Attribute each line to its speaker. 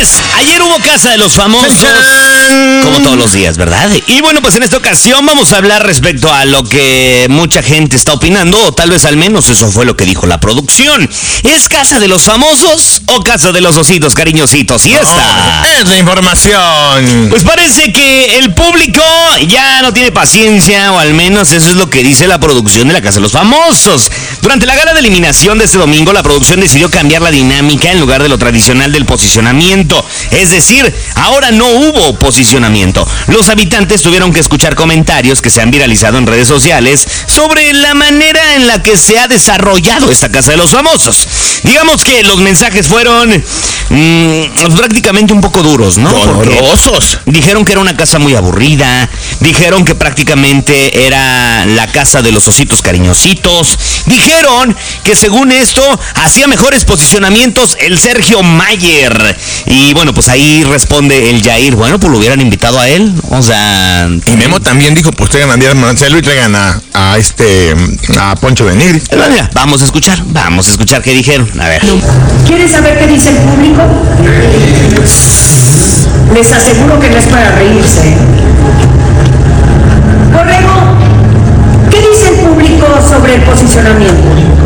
Speaker 1: Señores, ayer hubo Casa de los Famosos, como todos los días, ¿verdad? Y bueno, pues en esta ocasión vamos a hablar respecto a lo que mucha gente está opinando, o tal vez al menos eso fue lo que dijo la producción. ¿Es Casa de los Famosos o Casa de los Ositos Cariñositos? Y esta
Speaker 2: es la información.
Speaker 1: Pues parece que el público ya no tiene paciencia, o al menos eso es lo que dice la producción de la Casa de los Famosos. Durante la gala de eliminación de este domingo, la producción decidió cambiar la dinámica en lugar de lo tradicional del posicionamiento. Es decir, ahora no hubo posicionamiento. Los habitantes tuvieron que escuchar comentarios que se han viralizado en redes sociales sobre la manera en la que se ha desarrollado esta Casa de los Famosos. Digamos que los mensajes fueron prácticamente un poco duros, ¿no?
Speaker 2: Dolorosos.
Speaker 1: Dijeron que era una casa muy aburrida, dijeron que prácticamente era la casa de los ositos cariñositos, dijeron que según esto hacía mejores posicionamientos el Sergio Mayer. Y bueno, pues ahí responde el Jair, bueno, pues lo hubieran invitado a él, o sea...
Speaker 2: Y Memo también dijo, pues traigan a Díaz Marcelo y traigan a Poncho de Nigri.
Speaker 1: Mira, vamos a escuchar qué dijeron, a ver.
Speaker 3: ¿Quieres saber qué dice el público? Les aseguro que no es para reírse. Borrego, ¿qué dice el público sobre el posicionamiento?